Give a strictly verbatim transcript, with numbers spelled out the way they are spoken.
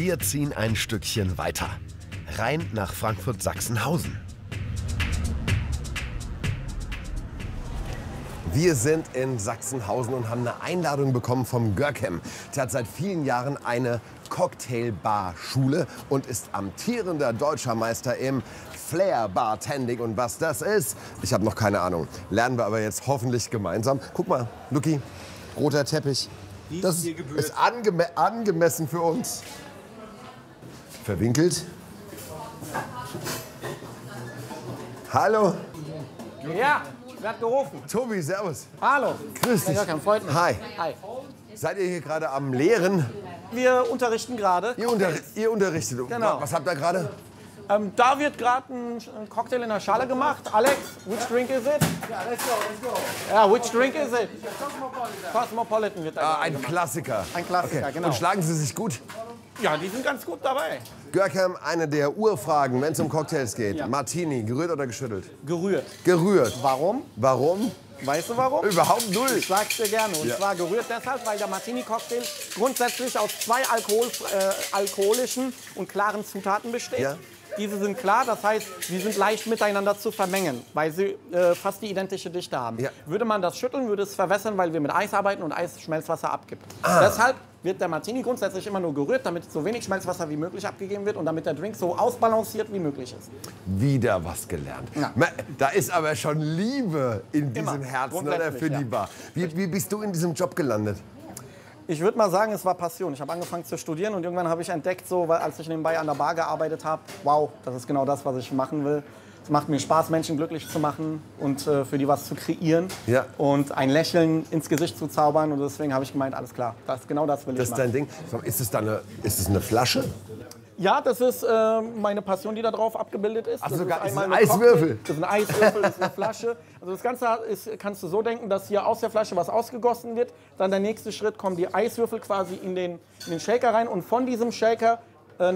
Wir ziehen ein Stückchen weiter. Rein nach Frankfurt-Sachsenhausen. Wir sind in Sachsenhausen und haben eine Einladung bekommen vom Görkem. Der hat seit vielen Jahren eine Cocktailbar-Schule und ist amtierender deutscher Meister im Flair-Bartending. Und was das ist, ich habe noch keine Ahnung. Lernen wir aber jetzt hoffentlich gemeinsam. Guck mal, Luki, roter Teppich. Das ist angeme angemessen für uns. Verwinkelt. Hallo. Ja, wer hat gerufen? Tobi, servus. Hallo. Grüß dich. Ja, freut mich. Hi. Hi. Seid ihr hier gerade am Lehren? Wir unterrichten gerade. Ihr, unter ihr unterrichtet. Genau. Was habt ihr gerade? Ähm, da wird gerade ein, ein Cocktail in der Schale gemacht. Alex, which drink is it? Ja, let's go, let's go. Ja, which drink is it? Cosmopolitan. Cosmopolitan wird da Ah, gerade ein gemacht. Klassiker. Ein Klassiker, Okay. genau. Und schlagen Sie sich gut? Ja, die sind ganz gut dabei. Görkem, eine der Urfragen, wenn es um Cocktails geht. Ja. Martini, gerührt oder geschüttelt? Gerührt. Gerührt. Warum? Warum? Weißt du warum? Überhaupt null. Ich sag's dir gerne. Und Ja. zwar gerührt deshalb, weil der Martini-Cocktail grundsätzlich aus zwei Alkohol, äh, alkoholischen und klaren Zutaten besteht. Ja. Diese sind klar, das heißt, sie sind leicht miteinander zu vermengen, weil sie äh, fast die identische Dichte haben. Ja. Würde man das schütteln, würde es verwässern, weil wir mit Eis arbeiten und Eis Schmelzwasser abgibt. Ah. Deshalb wird der Martini grundsätzlich immer nur gerührt, damit so wenig Schmelzwasser wie möglich abgegeben wird und damit der Drink so ausbalanciert wie möglich ist. Wieder was gelernt. Ja. Ma- Da ist aber schon Liebe in diesem Immer. Herzen oder Grundsätzlich, für die ja. Bar. Wie, wie bist du in diesem Job gelandet? Ich würde mal sagen, es war Passion. Ich habe angefangen zu studieren und irgendwann habe ich entdeckt, so, weil, als ich nebenbei an der Bar gearbeitet habe, wow, das ist genau das, was ich machen will. Es macht mir Spaß, Menschen glücklich zu machen und äh, für die was zu kreieren Ja. und ein Lächeln ins Gesicht zu zaubern. Und deswegen habe ich gemeint, alles klar, das, genau das will Das ich ist machen. dein Ding. Ist es, da eine, ist es eine Flasche? Ja, das ist äh, meine Passion, die da drauf abgebildet ist. Ach, Das sogar- ist einmal ein eine Eiswürfel. Cocktail, das ist ein Eiswürfel, das ist eine Flasche. Also das Ganze ist, kannst du so denken, dass hier aus der Flasche was ausgegossen wird. Dann der nächste Schritt kommen die Eiswürfel quasi in den, in den Shaker rein und von diesem Shaker